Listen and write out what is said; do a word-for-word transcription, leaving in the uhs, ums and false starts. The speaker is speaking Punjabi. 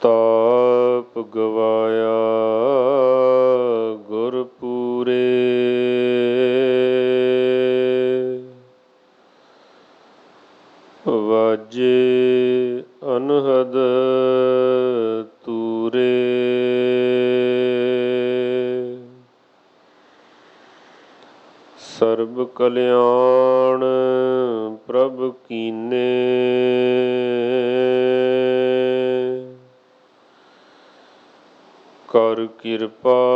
ਤਾਪ ਗਵਾਇਆ ਗੁਰ ਪੂਰੇ। ਵਾਜੇ ਅਨਹਦ ਤੂਰੇ। ਸਰਬ ਕਲਿਆਣ ਪ੍ਰਭ ਕੀਨੇ। ਕਰ ਕਿਰਪਾ